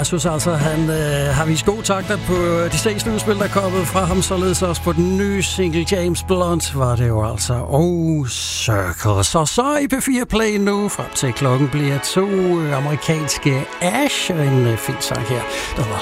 synes altså, han har vist gode takter på de 6 udspil, der er kommet fra ham, således også på den nye single James Blunt, var det jo altså. Circle. Så i P4 Play nu, frem til klokken bliver 2 amerikanske Ash, en fin sang her, der hedder